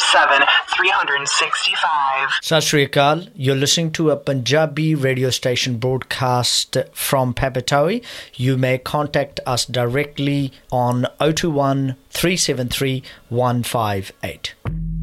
365. Sat Sri Akal, you're listening to a Punjabi radio station broadcast from Papatoe. You may contact us directly on 021 373 158.